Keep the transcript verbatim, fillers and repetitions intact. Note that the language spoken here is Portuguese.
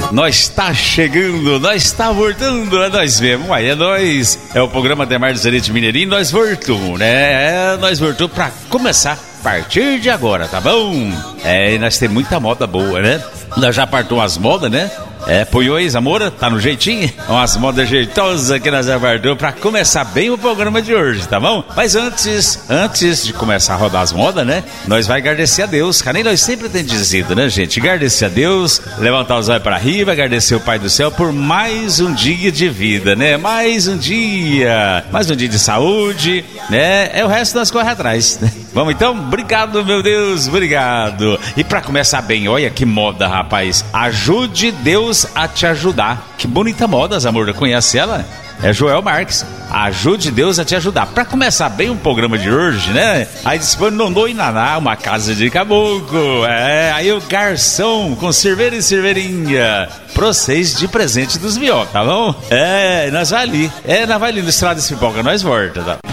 Nós tá chegando, nós está voltando, é nós mesmo, aí é nós. É o programa Ademar dos Elite Mineirinho, nós voltamos, né? É, nós voltamos pra começar a partir de agora, tá bom? É, e nós temos muita moda boa, né? Nós já partou as modas, né? É, põe aí, Zamora, tá no jeitinho? Umas modas jeitosas que nós já partou pra começar bem o programa de hoje, tá bom? Mas antes, antes de começar a rodar as modas, né? Nós vai agradecer a Deus, que nem nós sempre temos dizido, né, gente? Agradecer a Deus, levantar os olhos pra riba, agradecer o Pai do Céu por mais um dia de vida, né? Mais um dia, mais um dia de saúde, né? É o resto nós corre atrás, né? Vamos então? Obrigado, meu Deus, obrigado. E pra começar bem, olha que moda, rapaz. Ajude Deus a te ajudar. Que bonita moda, Zamora, conhece ela? É Joel Marques. Ajude Deus a te ajudar. Pra começar bem o programa de hoje, né? Aí disse, Nonô e Naná, uma casa de caboclo. É, aí o garçom com cerveja e cerveirinha pra vocês de presente dos mió, tá bom? É, nós vai ali. É, nós vai ali no Estrada de Pipoca, nós volta, tá?